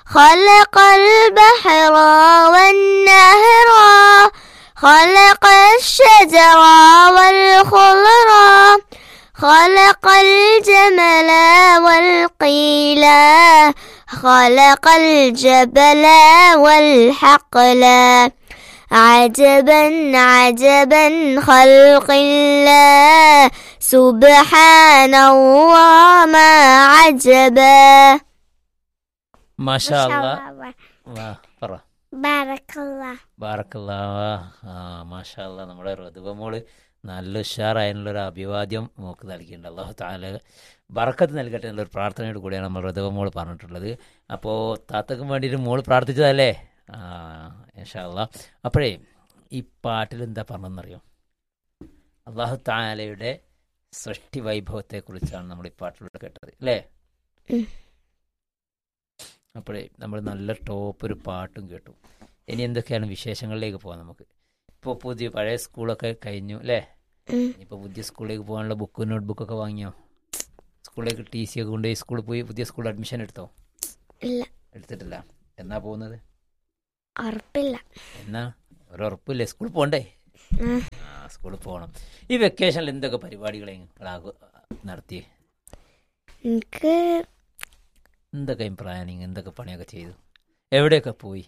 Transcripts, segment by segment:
خلق البحر والنهر خلق الشجر والخضر خلق الجمل والقيل خلق الجبل والحقل عجبا عجبا خلق الله سبحان الله ما عجبا. മാഷാ അല്ലാ. വാ പറ. ബാറക്കല്ലാ. മാഷാ അല്ലാ. നമ്മുടെ ഋതുവ മോള് നല്ല ഉഷാറായതിനുള്ളൊരു അഭിവാദ്യം മോക്ക് നൽകിയിട്ടുണ്ട്. അല്ലാഹു തആല ബറക്കത്ത് നൽകട്ടെ എന്നുള്ളൊരു പ്രാർത്ഥനയോട് കൂടിയാണ് നമ്മൾ ഋതുവ മോള് പറഞ്ഞിട്ടുള്ളത്. അപ്പോൾ താത്തക്കും വേണ്ടിയിട്ട് മോള് പ്രാർത്ഥിച്ചതല്ലേ? ഇൻഷാ അല്ലാ. അപ്പോഴേ ഈ പാട്ടിൽ എന്താ പറഞ്ഞതെന്നറിയോ? അല്ലാഹു തആലയുടെ സൃഷ്ടി വൈഭവത്തെക്കുറിച്ചാണ് നമ്മൾ ഈ പാട്ടിലൂടെ കേട്ടത് അല്ലേ? അപ്പോഴേ നമ്മൾ നല്ല ടോപ്പ് ഒരു പാട്ടും കേട്ടു. ഇനി എന്തൊക്കെയാണ് വിശേഷങ്ങളിലേക്ക് പോകാം നമുക്ക്. ഇപ്പോൾ പുതിയ പഴയ സ്കൂളൊക്കെ കഴിഞ്ഞു അല്ലേ? ഇനിയിപ്പോൾ പുതിയ സ്കൂളിലേക്ക് പോകാനുള്ള ബുക്ക് നോട്ട് ബുക്കൊക്കെ വാങ്ങിയോ? സ്കൂളിലേക്ക് ടി സി ഒക്കെ കൊണ്ടുപോയി സ്കൂളിൽ പോയി പുതിയ സ്കൂളിൽ അഡ്മിഷൻ എടുത്തോ? എടുത്തിട്ടില്ല. എന്നാ പോകുന്നത്? ഉറപ്പില്ല. എന്നാ ഒരുറപ്പില്ലേ? സ്കൂളിൽ പോകണ്ടേ? സ്കൂളിൽ പോകണം. ഈ വെക്കേഷനിൽ എന്തൊക്കെ പരിപാടികളെ നടത്തി? എനിക്ക് എന്തൊക്കെ പ്ലാനിങ്, എന്തൊക്കെ പണിയൊക്കെ ചെയ്തു? എവിടെയൊക്കെ പോയി?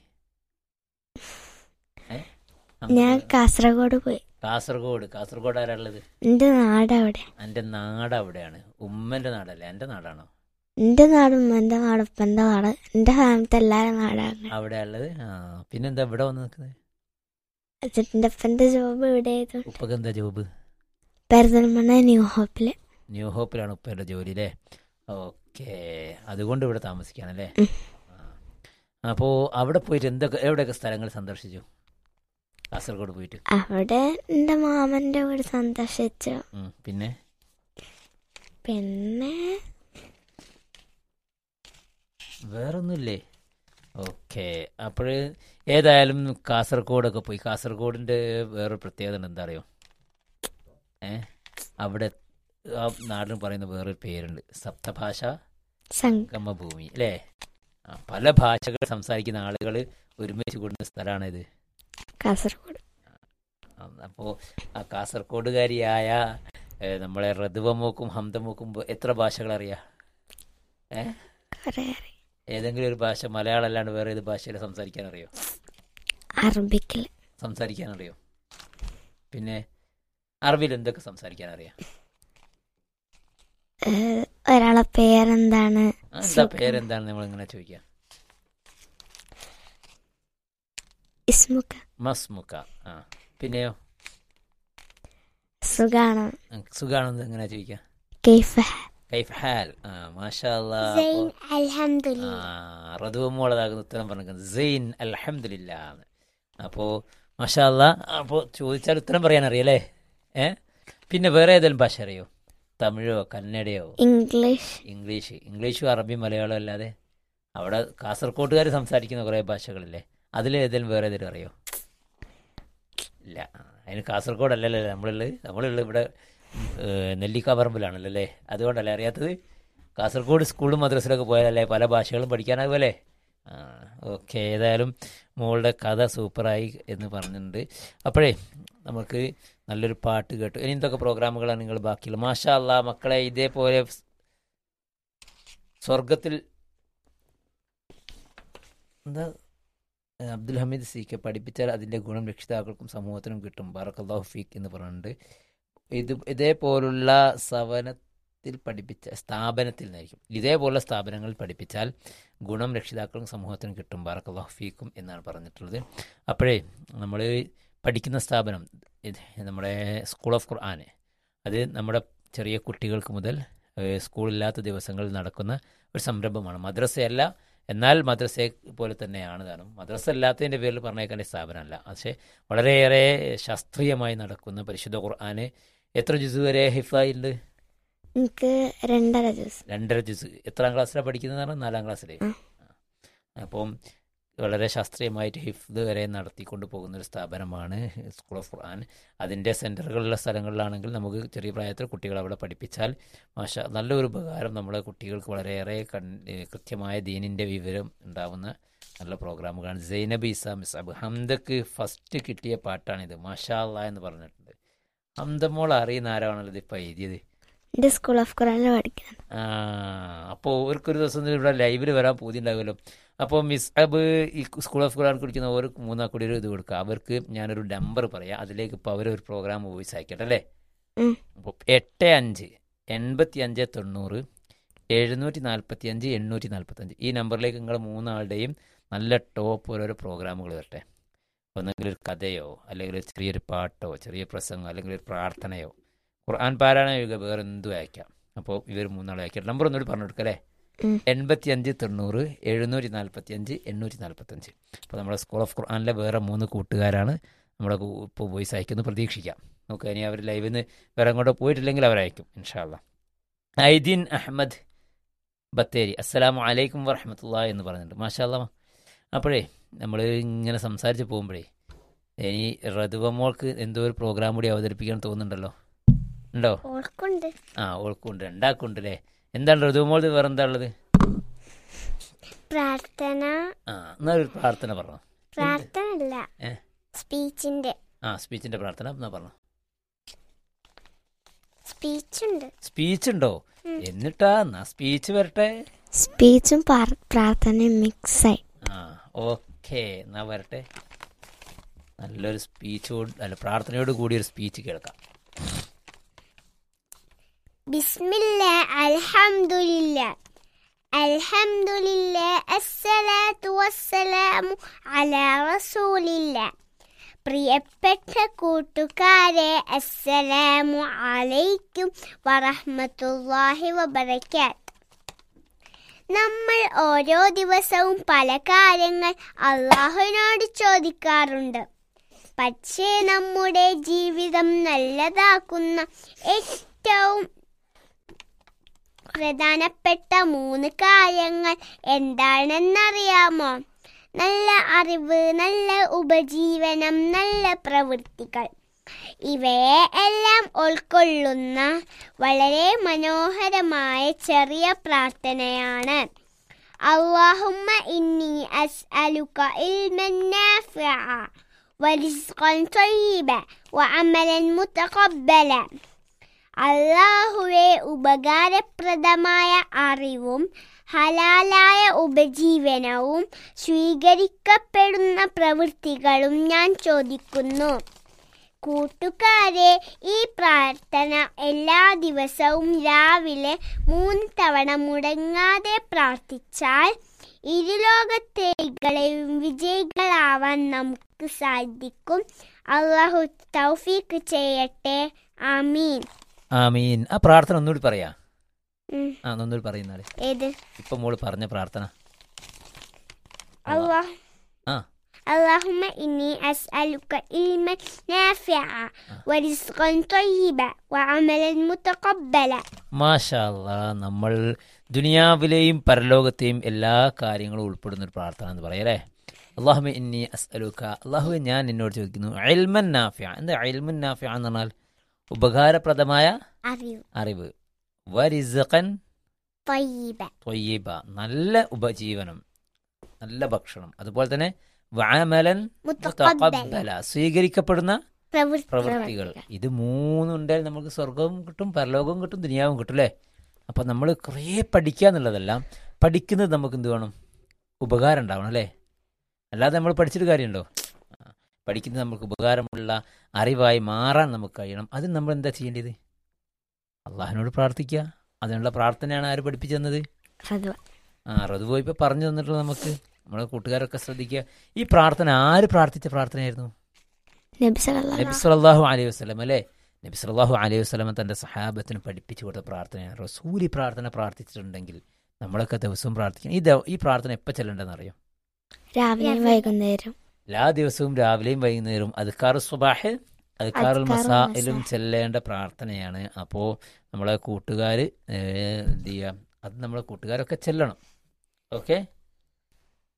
ഞാൻ കാസർഗോഡ് പോയി. കാസർഗോഡ് ആരാളുള്ളത്? എന്റെ നാട് അവിടെ. എൻ്റെ നാട് അവിടെയാണ്. ഉമ്മൻ്റെ നാടല്ലേ? എൻ്റെ നാടാണോ? എന്റെ നാടും എന്റെ നാട് ഉപ്പന്റെ നാട് എന്റെ ഫാമിലത്തെ എല്ലാരും നാടാണ് അവിടെ ഉള്ളത്. പിന്നെന്താ ഇവിടെ വന്ന് നിൽക്കുന്നത്? എന്റെ ഉപ്പന്റെ ജോബ് ഇവിടെ. ഉപ്പക്ക് എന്താ ജോബ്? പെരിന്തൽമണ്ണ ന്യൂ ഹോപ്പിലാണ് ഉപ്പയുടെ ജോലി അല്ലേ? ഓക്കെ, അതുകൊണ്ട് ഇവിടെ താമസിക്കാനല്ലേ? അപ്പോൾ അവിടെ പോയിട്ട് എവിടെയൊക്കെ സ്ഥലങ്ങൾ സന്ദർശിച്ചു? കാസർഗോഡ് പോയിട്ട് അവിടെ എന്റെ മാമന്റെ വീട് സന്ദർശിച്ചു. പിന്നെ വേറൊന്നുമില്ലേ? ഓക്കെ. അപ്പോൾ ഏതായാലും കാസർഗോഡൊക്കെ പോയി. കാസർഗോഡിൻ്റെ വേറൊരു പ്രത്യേകത എന്താ അറിയോ? അവിടെ ആ നാടിന് പറയുന്ന വേറൊരു പേരുണ്ട്, സപ്തഭാഷ സംഗമഭൂമി അല്ലേ? പല ഭാഷകൾ സംസാരിക്കുന്ന ആളുകൾ ഒരുമിച്ച് കൂടുന്ന സ്ഥലമാണിത് കാസർഗോഡ്. അപ്പോൾ ആ കാസർഗോഡുകാരിയായ നമ്മളെ റദ്വമോക്കും ഹംദമോക്കും എത്ര ഭാഷകൾ അറിയാം? ഏതെങ്കിലും ഒരു ഭാഷ മലയാളം അല്ലാണ്ട് വേറെ ഏത് ഭാഷയിൽ സംസാരിക്കാൻ അറിയോ? അറബിക്കിൽ സംസാരിക്കാൻ അറിയോ? പിന്നെ അറബിയിൽ എന്തൊക്കെ സംസാരിക്കാൻ അറിയാം? ഒരാളെ പേരെന്താണ്? പേരെന്താണ് നമ്മൾ ഇങ്ങനെ ചോദിക്കാം? മസ്മുക്ക. പിന്നെയോ? സുഖാണെന്ന് എങ്ങനെ ചോദിക്കാം? കൈഫ് ഹാൽ. മാഷാ അല്ലാഹ്. റദ്വമോളതാകുന്ന ഉത്തരം പറഞ്ഞിരിക്കുന്നത് സൈൻ അൽഹംദുലില്ലാ. അപ്പോൾ മാഷാ അല്ലാഹ്. അപ്പോൾ ചോദിച്ചാൽ ഉത്തരം പറയാൻ അറിയല്ലേ? പിന്നെ വേറെ ഏതെങ്കിലും ഭാഷ അറിയോ? തമിഴോ കന്നഡയോ ഇംഗ്ലീഷും അറബി മലയാളം അല്ലാതെ അവിടെ കാസർഗോട്ടുകാർ സംസാരിക്കുന്ന കുറേ ഭാഷകളില്ലേ? അതിലേതെങ്കിലും വേറെ ഏതെങ്കിലും അറിയോ? ഇല്ല. അതിന് കാസർഗോഡല്ലല്ലോ നമ്മളുള്ളത് ഇവിടെ നെല്ലിക്കാപ്പറമ്പിലാണല്ലോ അല്ലേ? അതുകൊണ്ടല്ലേ അറിയാത്തത്? കാസർഗോഡ് സ്കൂളും മദ്രസയിലൊക്കെ പോയാലല്ലേ പല ഭാഷകളും പഠിക്കാനാകുമല്ലേ? ഓക്കെ. ഏതായാലും മോളുടെ കഥ സൂപ്പറായി എന്ന് പറഞ്ഞിട്ടുണ്ട്. അപ്പോഴേ നമുക്ക് നല്ലൊരു പാട്ട് കേട്ടു. ഇനി എന്തൊക്കെ പ്രോഗ്രാമുകളാണ് നിങ്ങൾ ബാക്കിയുള്ളത്? മാഷാ അല്ലാ. മക്കളെ ഇതേപോലെ സ്വർഗത്തിൽ എന്താ അബ്ദുൽ ഹമീദ് സി കെ പഠിപ്പിച്ചാൽ അതിൻ്റെ ഗുണം രക്ഷിതാക്കൾക്കും സമൂഹത്തിനും കിട്ടും. ബാറക്കല്ലാഹു ഫീക്ക് എന്ന് പറഞ്ഞിട്ടുണ്ട്. ഇതേപോലുള്ള സ്ഥാപനത്തിൽ നിന്നായിരിക്കും. ഇതേപോലുള്ള സ്ഥാപനങ്ങളിൽ പഠിപ്പിച്ചാൽ ഗുണം രക്ഷിതാക്കൾക്കും സമൂഹത്തിനും കിട്ടും. ബാറക്കല്ലാഹു ഫീക്കും എന്നാണ് പറഞ്ഞിട്ടുള്ളത്. അപ്പോഴേ നമ്മൾ പഠിക്കുന്ന സ്ഥാപനം നമ്മുടെ സ്കൂൾ ഓഫ് ഖുർആൻ, അത് നമ്മുടെ ചെറിയ കുട്ടികൾക്ക് മുതൽ സ്കൂളില്ലാത്ത ദിവസങ്ങളിൽ നടക്കുന്ന ഒരു സംരംഭമാണ്. മദ്രസയല്ല, എന്നാൽ മദ്രസയെ പോലെ തന്നെയാണ് താനും. മദ്രസ അല്ലാത്തതിൻ്റെ പേരിൽ പറഞ്ഞേക്കേണ്ട സ്ഥാപനമല്ല. പക്ഷേ വളരെയേറെ ശാസ്ത്രീയമായി നടക്കുന്ന പരിശുദ്ധ ഖുർആൻ എത്ര ജുസ് വരെ ഹിഫായിട്ടുണ്ട്? എനിക്ക് 2.5 ജുസ്. എത്രാം ക്ലാസ്സിലാണ് പഠിക്കുന്നതാണ്? 4ാം ക്ലാസ്സിലേക്ക്. അപ്പം വളരെ ശാസ്ത്രീയമായിട്ട് ഹിഫ്ദ് വരെ നടത്തിക്കൊണ്ട് പോകുന്നൊരു സ്ഥാപനമാണ് സ്കൂൾ ഓഫ് ഖുർആൻ. അതിൻ്റെ സെൻറ്ററുകളുള്ള സ്ഥലങ്ങളിലാണെങ്കിൽ നമുക്ക് ചെറിയ പ്രായത്തിൽ കുട്ടികളെ അവിടെ പഠിപ്പിച്ചാൽ നല്ലൊരു ഉപകാരം നമ്മുടെ കുട്ടികൾക്ക് വളരെയേറെ കൃത്യമായ ദീനിൻ്റെ വിവരം ഉണ്ടാവുന്ന നല്ല പ്രോഗ്രാമുകളാണ്. സൈനബ് ഇസ മിസാബ് ഹംദക്ക് ഫസ്റ്റ് കിട്ടിയ പാട്ടാണിത്. മാഷാ അല്ലാ എന്ന് പറഞ്ഞിട്ടുണ്ട്. ഹംദമോൾ അറിയുന്ന ആരാണല്ലോ ഇതിപ്പോൾ എഴുതിയത്? എൻ്റെ സ്കൂൾ ഓഫ് ഖുർആനിൽ പഠിക്കണം. അപ്പോൾ അവർക്കൊരു ദിവസം ഇവിടെ ലൈവിൽ വരാൻ പൂതി ഉണ്ടാവുമല്ലോ. അപ്പോൾ മിസ്അബ് ഈ സ്കൂൾ ഓഫ് ഖുർആൻ കുടിക്കുന്ന ഒരു മൂന്നാൾ കൂടി ഒരു ഇത് കൊടുക്കുക. അവർക്ക് ഞാനൊരു നമ്പർ പറയാം, അതിലേക്ക് ഇപ്പോൾ അവരൊരു പ്രോഗ്രാം വോയിസ് അയക്കട്ടെ അല്ലേ? അപ്പോൾ 85-90-745-845 ഈ നമ്പറിലേക്ക് നിങ്ങൾ മൂന്നാളുടെയും നല്ല ടോപ്പ് ഓരോരോ പ്രോഗ്രാമുകൾ വരട്ടെ. ഒന്നെങ്കിൽ ഒരു കഥയോ അല്ലെങ്കിൽ ഒരു ചെറിയൊരു പാട്ടോ ചെറിയ പ്രസംഗമോ അല്ലെങ്കിൽ ഒരു പ്രാർത്ഥനയോ ഖുർആൻ പാരായണം വേറെ എന്തും അയക്കാം. അപ്പോൾ ഇവർ മൂന്നാളും അയക്കാം. നമ്പർ ഒന്നുകൂടി പറഞ്ഞു കൊടുക്കല്ലേ? 85-90-745-845. അപ്പോൾ നമ്മുടെ സ്കൂൾ ഓഫ് ഖുർആനിലെ വേറെ 3 കൂട്ടുകാരാണ് നമ്മുടെ ഇപ്പോൾ വോയിസ് അയക്കുന്നത്. പ്രതീക്ഷിക്കാം. നമുക്ക് ഇനി അവർ ലൈവിൽ നിന്ന് വേറെ അങ്ങോട്ട് പോയിട്ടില്ലെങ്കിൽ അവരയക്കും ഇൻഷാ അല്ലാ. ഐദീൻ അഹമ്മദ് ബത്തേരി അസ്സലാമു അലൈക്കും വറഹ്മത്തുള്ളാഹി എന്ന് പറഞ്ഞിട്ടുണ്ട്. മാഷാ അല്ലാ. അപ്പോഴേ നമ്മൾ ഇങ്ങനെ സംസാരിച്ച് പോകുമ്പോഴേ ഇനി റതുവമോൾക്ക് എന്തോ ഒരു പ്രോഗ്രാം കൂടി അവതരിപ്പിക്കാൻ തോന്നുന്നുണ്ടല്ലോ. ഉണ്ടോ? ഓൾക്കുണ്ട്, ഉണ്ടാക്കുണ്ട് അല്ലേ? എന്താണ് ഋതുമോൾ വേറെ എന്താ ഉള്ളത്? പ്രാർത്ഥന. എന്നാ ഒരു പ്രാർത്ഥന പറഞ്ഞോ. പ്രാർത്ഥന സ്പീച്ചിന്റെ പ്രാർത്ഥന എന്നാ പറഞ്ഞോ. സ്പീച്ച് ഉണ്ടോ? എന്നിട്ടാ എന്നാ സ്പീച്ച് വരട്ടെ. സ്പീച്ചും പ്രാർത്ഥനയും മിക്സായി. ഓക്കെ, എന്നാ വരട്ടെ. നല്ലൊരു സ്പീച്ചോട് അല്ല പ്രാർത്ഥനയോട് കൂടി ഒരു സ്പീച്ച് കേൾക്കാം. ബിസ്മില്ലാഹ് അൽഹംദുലില്ലാഹ് അൽഹംദുലില്ലാഹ് അസ്സലാത്തു വസ്സലാമു അലാ റസൂലില്ലാഹ്. പ്രിയപ്പെട്ട കൂട്ടുകാരെ, അസ്സലാമു അലൈക്കും വറഹ്മത്തുള്ളാഹി വബറകാത്ത്. നമ്മൾ ഓരോ ദിവസവും പല കാര്യങ്ങൾ അല്ലാഹുവിനോട് ചോദിക്കാറുണ്ട്. പക്ഷേ നമ്മുടെ ജീവിതം നല്ലതാക്കുന്ന ഏറ്റവും പ്രധാനപ്പെട്ട 3 കാര്യങ്ങൾ എന്താണെന്നറിയാമോ? നല്ല അറിവ്, നല്ല ഉപജീവനം, നല്ല പ്രവൃത്തികൾ. ഇവയെ എല്ലാം ഉൾക്കൊള്ളുന്ന വളരെ മനോഹരമായ ചെറിയ പ്രാർത്ഥനയാണ്. അല്ലാഹുമ്മ ഇന്നി അസ്അലുക ഇൽമൻ നാഫിഅ വറിസ്ഖൻ ത്വയ്യിബൻ വഅമലൻ മുതഖബ്ബല. അല്ലാഹുവേ, ഉപകാരപ്രദമായ അറിവും ഹലാലായ ഉപജീവനവും സ്വീകരിക്കപ്പെടുന്ന പ്രവൃത്തികളും ഞാൻ ചോദിക്കുന്നു. കൂട്ടുകാരെ, ഈ പ്രാർത്ഥന എല്ലാ ദിവസവും രാവിലെ 3 തവണ മുടങ്ങാതെ പ്രാർത്ഥിച്ചാൽ ഇരുലോകത്തെയും വിജയികളാവാൻ നമുക്ക് സാധിക്കും. അല്ലാഹു തൗഫീഖ് ചെയ്യട്ടെ. ആമീൻ. ആമീൻ. ആ പ്രാർത്ഥന ഒന്നുകൂടി പറയാ. ഒന്നുകൂടി പറയുന്നാല്. ഏത്? ഇപ്പൊ മോള് പറഞ്ഞ പ്രാർത്ഥന. اللهم إني أسألك علما نافعا ورزقا طيبا وعملا متقبلا. മാഷാ അല്ലാ. നമ്മൾ ദുനിയാവിലെയും പരലോകത്തെയും എല്ലാ കാര്യങ്ങളും ഉൾപ്പെടുന്ന ഒരു പ്രാർത്ഥന എന്ന് പറയല്ലേ. അല്ലാഹുമ്മ ഇന്നി അസ്അലുക, അല്ലാഹുവേ ഞാൻ നിന്നോട് ചോദിക്കുന്നു, ഇൽമൻ നാഫിഅ. എന്താ ഇൽമുൻ നാഫിഅ എന്ന് പറഞ്ഞാൽ? ഉപകാരപ്രദമായ അറിവ്. വറിസ്ഖൻ ത്വയ്യിബ, നല്ല ഉപജീവനം, നല്ല ഭക്ഷണം. അതുപോലെ തന്നെ വഅമലൻ മുതഖബ്ബല, സ്വീകരിക്കപ്പെടുന്ന പ്രവൃത്തികൾ. ഇത് 3 ഉണ്ടായാൽ നമുക്ക് സ്വർഗവും കിട്ടും, പരലോകവും കിട്ടും, ദുനിയാവും കിട്ടും അല്ലേ? അപ്പം നമ്മൾ കുറേ പഠിക്കുക എന്നുള്ളതല്ല, പഠിക്കുന്നത് നമുക്ക് എന്ത് വേണം? ഉപകാരം ഉണ്ടാവണം അല്ലേ? അല്ലാതെ നമ്മൾ പഠിച്ചിട്ട് കാര്യമുണ്ടോ? പഠിക്കുന്നത് നമുക്ക് ഉപകാരമുള്ള അറിവായി മാറാൻ നമുക്ക് കഴിയണം. അതിന് നമ്മൾ എന്താ ചെയ്യേണ്ടത്? അള്ളാഹിനോട് പ്രാർത്ഥിക്കുക. അതിനുള്ള പ്രാർത്ഥനയാണ് ആര് പഠിപ്പിച്ചു തന്നത്? റതുവ ഇപ്പോൾ പറഞ്ഞു തന്നിട്ടുള്ളത് നമുക്ക്. നമ്മളെ കൂട്ടുകാരൊക്കെ ശ്രദ്ധിക്കുക. ഈ പ്രാർത്ഥന ആര് പ്രാർത്ഥിച്ച പ്രാർത്ഥനയായിരുന്നു? നബി സല്ലല്ലാഹു അലൈഹി വസല്ലം അല്ലേ? നബി സല്ലല്ലാഹു അലൈഹി വസല്ലം തൻ്റെ സഹാബത്തിന് പഠിപ്പിച്ചു കൊടുത്ത പ്രാർത്ഥനയാണ്. റസൂലി പ്രാർത്ഥന പ്രാർത്ഥിച്ചിട്ടുണ്ടെങ്കിൽ നമ്മളൊക്കെ ദിവസവും പ്രാർത്ഥിക്കണം. ഈ പ്രാർത്ഥന എപ്പോൾ ചെല്ലേണ്ടതെന്ന് അറിയാം? രാവിലെയും വൈകുന്നേരം. എല്ലാ ദിവസവും രാവിലെയും വൈകുന്നേരവും അദ്കാറു സുബാഹ് അദ്കാറുൽ മസാഇലും ചെല്ലേണ്ട പ്രാർത്ഥനയാണ്. അപ്പോൾ നമ്മളെ കൂട്ടുകാർ എന്ത് ചെയ്യുക? അത് നമ്മളെ കൂട്ടുകാരൊക്കെ ചെല്ലണം. ഓക്കെ.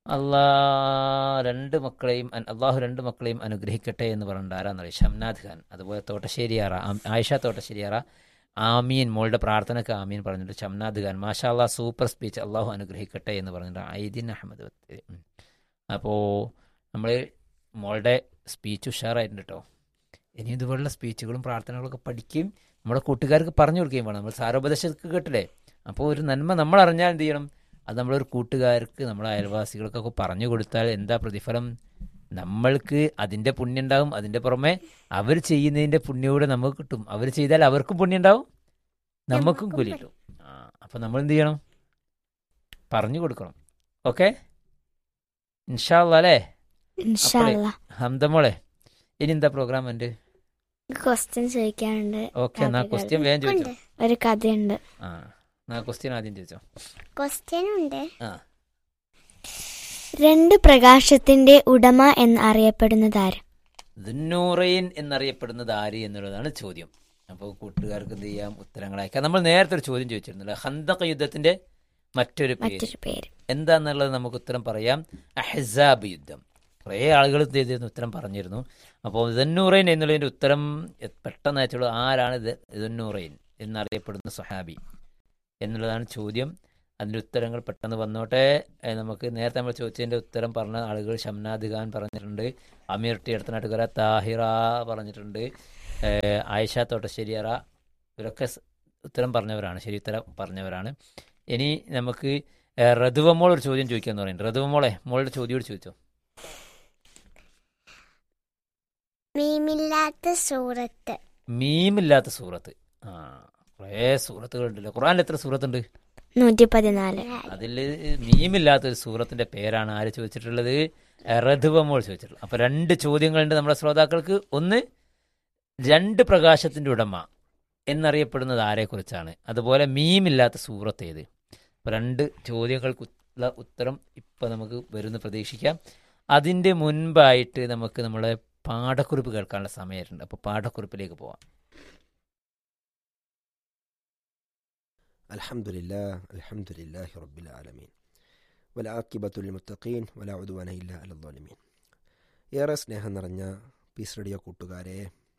അള്ളാഹു രണ്ട് മക്കളെയും അനുഗ്രഹിക്കട്ടെ എന്ന് പറഞ്ഞിട്ട് ആരാന്നറിയാം? ഷംനാഥ് ഖാൻ, അതുപോലെ തോട്ടശ്ശേരിയാറ ആയിഷ തോട്ടശ്ശേരിയാറ ആമീൻ, മോളുടെ പ്രാർത്ഥനയ്ക്ക് ആമീൻ പറഞ്ഞിട്ട് ഷംനാഥ് ഖാൻ, മാഷാ അള്ളാഹ് സൂപ്പർ സ്പീച്ച്, അള്ളാഹു അനുഗ്രഹിക്കട്ടെ എന്ന് പറഞ്ഞിട്ട് ഐദിൻ അഹമ്മദ്. അപ്പോൾ നമ്മൾ മോളുടെ സ്പീച്ച് ഉഷാറായിട്ടുണ്ട് കേട്ടോ. ഇനി ഇതുപോലുള്ള സ്പീച്ചുകളും പ്രാർത്ഥനകളൊക്കെ പഠിക്കുകയും നമ്മുടെ കൂട്ടുകാർക്ക് പറഞ്ഞു കൊടുക്കുകയും വേണം. നമ്മൾ സാരോപദേശമൊക്കെ കേട്ടില്ലേ? അപ്പോൾ ഒരു നന്മ നമ്മൾ അറിഞ്ഞാൽ എന്ത് ചെയ്യണം? അത് നമ്മളൊരു കൂട്ടുകാർക്ക്, നമ്മുടെ അയൽവാസികൾക്കൊക്കെ പറഞ്ഞു കൊടുത്താൽ എന്താ പ്രതിഫലം? നമ്മൾക്ക് അതിൻ്റെ പുണ്യം ഉണ്ടാവും. അതിൻ്റെ പുറമെ അവർ ചെയ്യുന്നതിൻ്റെ പുണ്യകൂടെ നമുക്ക് കിട്ടും. അവർ ചെയ്താൽ അവർക്കും പുണ്യം ഉണ്ടാവും, നമുക്കും കൂലി കിട്ടും. അപ്പം നമ്മൾ എന്ത് ചെയ്യണം? പറഞ്ഞു കൊടുക്കണം. ഓക്കെ, ഇൻഷാ അല്ലാ അല്ലേ? ഹംദമോളെ, ഇനി എന്താ പ്രോഗ്രാം ഉണ്ട്? ക്വസ്റ്റ്യൻ ചോദിക്കാനുണ്ട്. ഓക്കെ, എന്നാ ക്വസ്റ്റ്യൻ വേഗം ചോദിച്ചോ. ഒരു കഥയുണ്ട്. ക്വസ്റ്റ്യൻ ആദ്യം ചോദിച്ചോ. ക്വസ്റ്റ്യൻ ഉണ്ട്. രണ്ട് പ്രകാശത്തിന്റെ ഉടമ എന്നറിയപ്പെടുന്നതാര്? ദുന്നൂറൈൻ എന്നറിയപ്പെടുന്നത് ആര് എന്നുള്ളതാണ് ചോദ്യം. അപ്പോൾ കൂട്ടുകാർക്ക് എന്ത് ചെയ്യാം? ഉത്തരങ്ങൾ അയക്കാം. നമ്മൾ നേരത്തെ ഒരു ചോദ്യം ചോദിച്ചിരുന്നില്ല, ഖന്തഖ് യുദ്ധത്തിന്റെ മറ്റൊരു പേര് എന്താന്നുള്ളത് നമുക്ക് ഉത്തരം പറയാം. അഹ്സാബ് യുദ്ധം. കുറേ ആളുകൾ ഉത്തരം പറഞ്ഞിരുന്നു. അപ്പോൾ ദുന്നൂറൈൻ എന്നുള്ളതിന്റെ ഉത്തരം പെട്ടെന്ന് അയച്ചുള്ളൂ. ആരാണ് ദുന്നൂറൈൻ എന്നറിയപ്പെടുന്ന സ്വഹാബി എന്നുള്ളതാണ് ചോദ്യം. അതിൻ്റെ ഉത്തരങ്ങൾ പെട്ടെന്ന് വന്നോട്ടെ. നമുക്ക് നേരത്തെ നമ്മൾ ചോദിച്ചതിൻ്റെ ഉത്തരം പറഞ്ഞ ആളുകൾ ഷംനാദ് ഖാൻ പറഞ്ഞിട്ടുണ്ട്, അമീർ ടി അടുത്തനാട്ടുകാര താഹിറ പറഞ്ഞിട്ടുണ്ട്, ആയിഷ തോട്ടശ്ശേരിയറ, ഇവരൊക്കെ ഉത്തരം പറഞ്ഞവരാണ്, ശരി ഉത്തരം പറഞ്ഞവരാണ്. ഇനി നമുക്ക് റതുവമോൾ ഒരു ചോദ്യം ചോദിക്കാന്ന് പറയുന്നുണ്ട്. റതുവമോളെ, മോളുടെ ചോദ്യം ചോദിച്ചോ. മീമില്ലാത്ത സൂറത്ത്. മീമില്ലാത്ത സൂറത്ത്. കുറേ സൂറത്തുകളുണ്ടല്ലോ. ഖുർആനിൽ എത്ര സൂറത്തുണ്ട്? 114. അതിൽ മീമില്ലാത്തൊരു സൂറത്തിന്റെ പേരാണ് ആര് ചോദിച്ചിട്ടുള്ളത്? റതുവമോൾ ചോദിച്ചിട്ടുള്ളത്. അപ്പൊ രണ്ട് ചോദ്യങ്ങളുണ്ട് നമ്മുടെ ശ്രോതാക്കൾക്ക്. ഒന്ന്, രണ്ട് പ്രകാശത്തിന്റെ ഉടമ എന്നറിയപ്പെടുന്നത് ആരെക്കുറിച്ചാണ്? അതുപോലെ മീമില്ലാത്ത സൂറത്ത് ഏത്? അപ്പൊ രണ്ട് ചോദ്യങ്ങൾക്കുള്ള ഉത്തരം ഇപ്പൊ നമുക്ക് വരുന്ന പ്രതീക്ഷിക്കാം. അതിന്റെ മുൻപായിട്ട് നമുക്ക് നമ്മളെ പാഠക്കുറിപ്പ് കേൾക്കാനുള്ള സമയമുണ്ട്. അപ്പൊ പാഠക്കുറിപ്പിലേക്ക് പോവാം. അൽഹംദുലില്ലാഹി റബ്ബിൽ ആലമീൻ വലആഖിബത്തുൽ ലിൽമുത്തഖീൻ വലാ ഉദ്വാന ഇല്ലാ അലൽ ളാലിമീൻ. ഏറെ സ്നേഹം നിറഞ്ഞ പീസ് റേഡിയോ കൂട്ടുകാരെ,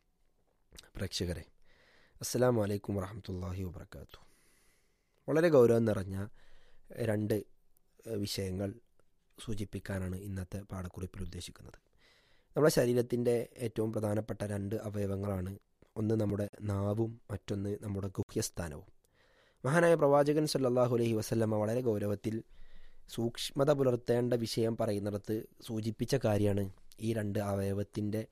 പ്രേക്ഷകരെ, അസ്സലാമു അലൈക്കും വറഹ്മത്തുള്ളാഹി വബറകാതുഹു. വളരെ ഗൗരവം നിറഞ്ഞ രണ്ട് വിഷയങ്ങൾ സൂചിപ്പിക്കാനാണ് ഇന്നത്തെ പാഠക്കുറിപ്പിൽ ഉദ്ദേശിക്കുന്നത്. നമ്മുടെ ശരീരത്തിൻ്റെ ഏറ്റവും പ്രധാനപ്പെട്ട രണ്ട് അവയവങ്ങളാണ്. ഒന്ന് നമ്മുടെ നാവും, മറ്റൊന്ന് നമ്മുടെ ഗുഹ്യസ്ഥാനവും. മഹാനായ പ്രവാചകൻ സല്ലല്ലാഹു അലൈഹി വസല്ലമ വളരെ ഗൗരവത്തിൽ സൂക്ഷ്മത പുലർത്തേണ്ട വിഷയം പറയുന്നിടത്ത് സൂചിപ്പിച്ച കാര്യമാണ് ഈ രണ്ട് അവയവത്തിൻ്റെ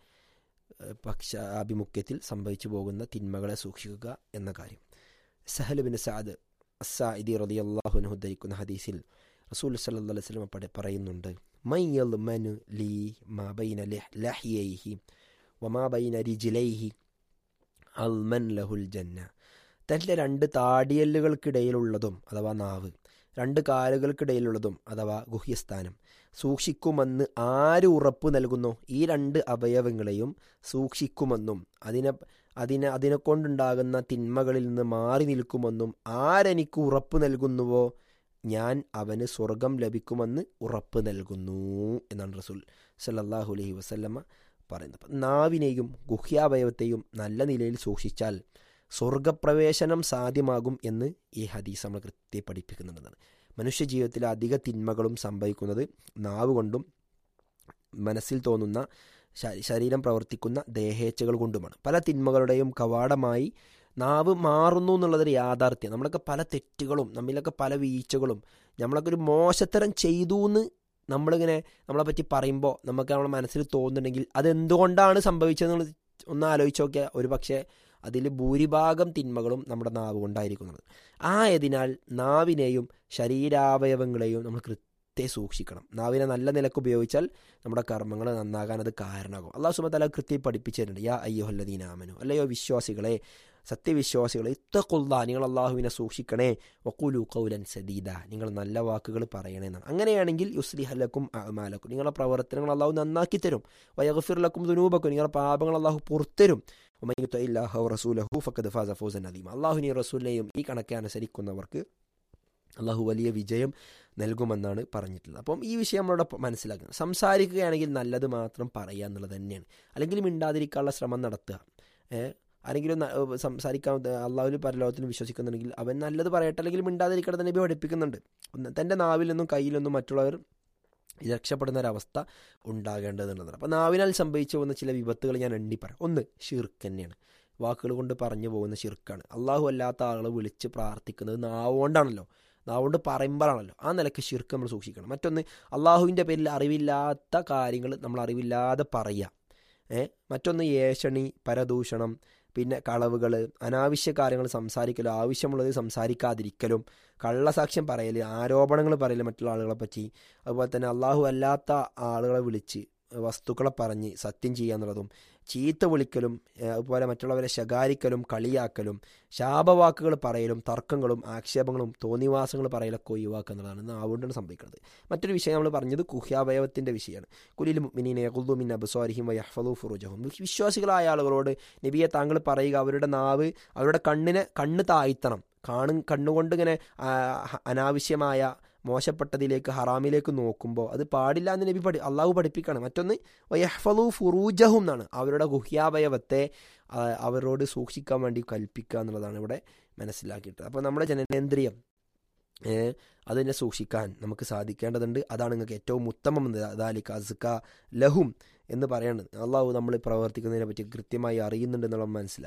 ആഭിമുഖ്യത്തിൽ സംഭവിച്ചു പോകുന്ന തിന്മകളെ സൂക്ഷിക്കുക എന്ന കാര്യം. സഹൽ ബിൻ സഅദ് അസ്സാഇദി റളിയല്ലാഹു അൻഹു ഉദ്ധരിക്കുന്ന ഹദീസിൽ റസൂൽ സല്ലല്ലാഹു അലൈഹി വസല്ലമ പറയുന്നുണ്ട്, മൻ യൽമനു ലീ മാ ബൈന ലഹ്യൈഹി വമാ ബൈന റിജ്ലൈഹി അൽമൻ ലഹുൽ ജന്ന. തൻ്റെ രണ്ട് താടിയല്ലുകൾക്കിടയിലുള്ളതും അഥവാ നാവ്, രണ്ട് കാലുകൾക്കിടയിലുള്ളതും അഥവാ ഗുഹ്യസ്ഥാനം സൂക്ഷിക്കുമെന്ന് ആര് ഉറപ്പ് നൽകുന്നോ, ഈ രണ്ട് അവയവങ്ങളെയും സൂക്ഷിക്കുമെന്നും അതിനെക്കൊണ്ടുണ്ടാകുന്ന തിന്മകളിൽ നിന്ന് മാറി നിൽക്കുമെന്നും ആരെനിക്ക് ഉറപ്പ് നൽകുന്നുവോ ഞാൻ അവന് സ്വർഗം ലഭിക്കുമെന്ന് ഉറപ്പ് നൽകുന്നു എന്നാണ് റസൂൽ സല്ലല്ലാഹു അലൈഹി വസല്ലമ പറയുന്നത്. അപ്പം നാവിനെയും ഗുഹ്യാവയവത്തെയും നല്ല നിലയിൽ സൂക്ഷിച്ചാൽ സ്വർഗപ്രവേശനം സാധ്യമാകും എന്ന് ഈ ഹദീസ് നമ്മൾ കൃത്യമായി പഠിപ്പിക്കുന്നുണ്ടെന്നാണ്. മനുഷ്യ ജീവിതത്തിലെ അധിക തിന്മകളും സംഭവിക്കുന്നത് നാവ് കൊണ്ടും മനസ്സിൽ തോന്നുന്ന ശരീരം പ്രവർത്തിക്കുന്ന ദേഹേച്ഛകൾ കൊണ്ടുമാണ്. പല തിന്മകളുടെയും കവാടമായി നാവ് മാറുന്നു എന്നുള്ളതൊരു യാഥാർത്ഥ്യം. നമ്മളൊക്കെ പല തെറ്റുകളും നമ്മളിലൊക്കെ പല വീഴ്ചകളും നമ്മളൊക്കെ ഒരു മോശത്തരം ചെയ്തു എന്ന് നമ്മളിങ്ങനെ നമ്മളെ പറ്റി പറയുമ്പോൾ നമുക്ക് നമ്മളെ മനസ്സിൽ തോന്നുന്നുണ്ടെങ്കിൽ അതെന്തുകൊണ്ടാണ് സംഭവിച്ചതെന്നുള്ളത് ഒന്ന് ആലോചിച്ച് നോക്കിയാൽ ഒരു പക്ഷേ അതിൽ ഭൂരിഭാഗം തിന്മകളും നമ്മുടെ നാവ് കൊണ്ടായിരിക്കുന്നത്. ആയതിനാൽ നാവിനെയും ശരീരാവയവങ്ങളെയും നമ്മൾ കൃത്യം സൂക്ഷിക്കണം. നാവിനെ നല്ല നിലക്ക് ഉപയോഗിച്ചാൽ നമ്മുടെ കർമ്മങ്ങൾ നന്നാകാൻ അത് കാരണമാകും. അല്ലാഹു സുബ്ഹാനഹു വ തആല കൃത്യം പഠിപ്പിച്ചു തരുന്നുണ്ട്. യാ അയ്യുഹല്ലദീന ആമനു, അല്ലയോ വിശ്വാസികളെ, സത്യവിശ്വാസികളെ, ഇത്തഖുല്ലാഹ്, നിങ്ങൾ അള്ളാഹുവിനെ സൂക്ഷിക്കണേ, വഖൂലു ഖൗലൻ സദീദ, നിങ്ങൾ നല്ല വാക്കുകൾ പറയണേ എന്നാണ്. അങ്ങനെയാണെങ്കിൽ യുസ്ലിഹ് ലക്കും അഅമാലക്കും, നിങ്ങളുടെ പ്രവർത്തനങ്ങൾ അള്ളാഹു നന്നാക്കി തരും. വയഗ്ഫിർ ലക്കും ദുനൂബക്കും, നിങ്ങളുടെ പാപങ്ങൾ അള്ളാഹു പുറത്തരും. വമൻ യുതിഇല്ലാഹ വറസൂലഹു ഫഖദ് ഫാസ ഫൗസൻ അദീമ, അള്ളാഹുവിനെയും റസൂലിനെയും ഈ കണക്കെ അനുസരിക്കുന്നവർക്ക് അള്ളാഹു വലിയ വിജയം നൽകുമെന്നാണ് പറഞ്ഞിട്ടുള്ളത്. അപ്പം ഈ വിഷയം നമ്മളോട് മനസ്സിലാക്കുക. സംസാരിക്കുകയാണെങ്കിൽ നല്ലത് മാത്രം പറയുക എന്നുള്ളത് തന്നെയാണ്. അല്ലെങ്കിൽ മിണ്ടാതിരിക്കാനുള്ള ശ്രമം നടത്തുക. ആരെങ്കിലും സംസാരിക്കാൻ അള്ളാഹുവിൽ പരലോകത്തിലും വിശ്വസിക്കുന്നുണ്ടെങ്കിൽ അവൻ നല്ലത് പറയട്ടെ, അല്ലെങ്കിൽ മിണ്ടാതിരിക്കട്ടെ നബി പഠിപ്പിക്കുന്നുണ്ട്. തൻ്റെ നാവിലൊന്നും കയ്യിലൊന്നും മറ്റുള്ളവർ രക്ഷപ്പെടുന്ന ഒരവസ്ഥ ഉണ്ടാകേണ്ടതെന്നുള്ളതാണ്. അപ്പോൾ നാവിനാൽ സംഭവിച്ചു പോകുന്ന ചില വിപത്തുകൾ ഞാൻ പറയാം. ഒന്ന്, ഷിർക്ക് തന്നെയാണ്. വാക്കുകൾ കൊണ്ട് പറഞ്ഞു പോകുന്ന ഷിർക്കാണ്. അള്ളാഹു അല്ലാത്ത ആളുകൾ വിളിച്ച് പ്രാർത്ഥിക്കുന്നത് നാവുകൊണ്ടാണല്ലോ, നാവുകൊണ്ട് പറയുമ്പോഴാണല്ലോ. ആ നിലയ്ക്ക് ഷിർക്ക് നമ്മൾ സൂക്ഷിക്കണം. മറ്റൊന്ന്, അള്ളാഹുവിൻ്റെ പേരിൽ അറിവില്ലാത്ത കാര്യങ്ങൾ നമ്മൾ അറിവില്ലാതെ പറയുക. മറ്റൊന്ന് ഏഷണി, പരദൂഷണം, പിന്നെ കളവുകൾ, അനാവശ്യ കാര്യങ്ങൾ സംസാരിക്കലും ആവശ്യമുള്ളത് സംസാരിക്കാതിരിക്കലും, കള്ളസാക്ഷ്യം പറയൽ, ആരോപണങ്ങൾ പറയൽ മറ്റുള്ള ആളുകളെ പറ്റി, അതുപോലെ തന്നെ അള്ളാഹു അല്ലാത്ത ആളുകളെ വിളിച്ച് വസ്തുക്കളെ പറഞ്ഞ് സത്യം ചെയ്യുക എന്നുള്ളതും, ചീത്ത വിളിക്കലും, അതുപോലെ മറ്റുള്ളവരെ ശകാരിക്കലും കളിയാക്കലും, ശാപവാക്കുകൾ പറയലും, തർക്കങ്ങളും ആക്ഷേപങ്ങളും തോന്നിവാസങ്ങൾ പറയലൊക്കെ ഒഴിവാക്കുക എന്നുള്ളതാണ് നാവുകൊണ്ടാണ് സംഭവിക്കുന്നത്. മറ്റൊരു വിഷയം നമ്മൾ പറഞ്ഞത് കുഹ്യാവയവത്തിൻ്റെ വിഷയമാണ്. കുലിൽ മുഅ്മിനീന യഗ്ളുദൂ മിൻ അബ്സാരിഹിം വയഹ്ഫളൂ ഫുറൂജഹും. വിശ്വാസികളായ ആളുകളോട് നബിയെ താങ്കൾ പറയുക, അവരുടെ നാവ്, അവരുടെ കണ്ണ് താഴ്ത്തണം. കണ്ണുകൊണ്ട് ഇങ്ങനെ അനാവശ്യമായ മോശപ്പെട്ടതിലേക്ക്, ഹറാമിലേക്ക് നോക്കുമ്പോൾ അത് പാടില്ല എന്ന് നബി അള്ളാഹു പഠിപ്പിക്കുകയാണ്. മറ്റൊന്ന് വയഹ്ഫളൂ ഫുറൂജഹും എന്നാണ്, അവരുടെ ഗുഹ്യാവയവത്തെ അവരോട് സൂക്ഷിക്കാൻ വേണ്ടി കൽപ്പിക്കുക എന്നുള്ളതാണ് ഇവിടെ മനസ്സിലാക്കിയിട്ട്. അപ്പോൾ നമ്മുടെ ജനനേന്ദ്രിയം അതിനെ സൂക്ഷിക്കാൻ നമുക്ക് സാധിക്കേണ്ടതുണ്ട്. അതാണ് നിങ്ങൾക്ക് ഏറ്റവും ഉത്തമം. ദാലിക അസ്ക ലഹും എന്ന് പറയുന്നത് അള്ളാഹു നമ്മൾ പ്രവർത്തിക്കുന്നതിനെ പറ്റി കൃത്യമായി അറിയുന്നുണ്ട് എന്നുള്ള മനസ്സിലാക്കുക.